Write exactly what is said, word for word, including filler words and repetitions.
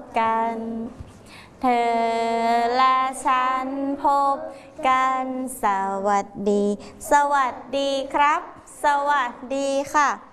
กัน เธอและฉันพบกันสวัสดีสวัสดีครับสวัสดีค่ะ